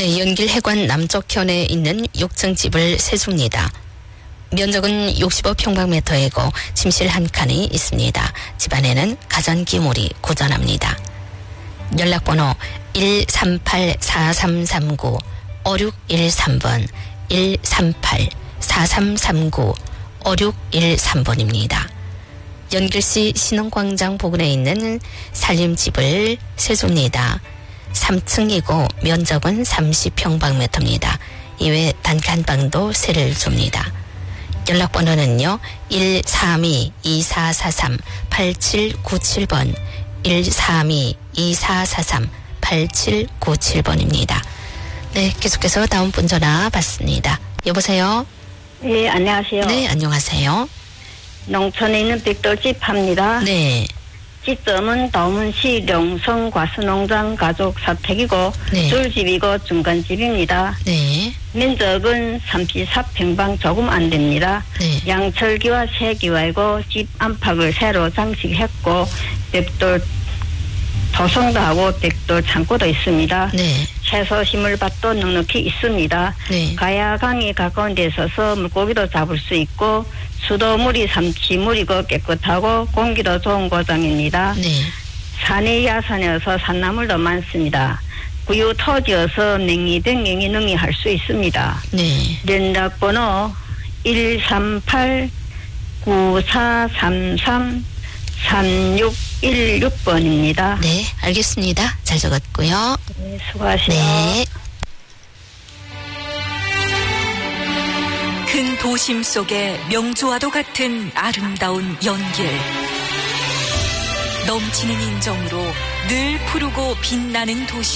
네, 연길 해관 남쪽현에 있는 6층 집을 세줍니다. 면적은 65평방미터이고 침실 한 칸이 있습니다. 집안에는 가전기물이 고전합니다. 연락번호 138-4339-5613번 138-4339-5613번입니다. 연길시 신흥광장 부근에 있는 살림집을 세줍니다. 3층이고 면적은 30평방미터입니다. 이외 단칸방도 세를 줍니다. 연락번호는요 132-2443-8797번 132-2443-8797번입니다. 네, 계속해서 다음 분 전화 받습니다. 여보세요? 네, 안녕하세요. 네, 안녕하세요. 농촌에 있는 벽돌집 합니다. 네. 지점은 다음시 룡성 과수농장 가족 사택이고 네. 둘집이고 중간집입니다. 네. 면적은 34평방 조금 안 됩니다. 네. 양철기와 새기와이고 집 안팎을 새로 장식했고 벽돌 도성도 하고 벽돌 창고도 있습니다. 네. 채소 심을밭도 넉넉히 있습니다. 네. 가야강이 가까운 데 있어서 물고기도 잡을 수 있고 수도물이 삼치물이고 깨끗하고 공기도 좋은 고장입니다. 네. 산이 야산이어서 산나물도 많습니다. 구유 토지여서 냉이병행이 능이할 수 있습니다. 네. 연락번호 138-9433-3616번입니다. 네, 알겠습니다. 잘 적었고요. 네, 수고하세요. 네. 큰 도심 속에 명주와도 같은 아름다운 연길. 넘치는 인정으로 늘 푸르고 빛나는 도시.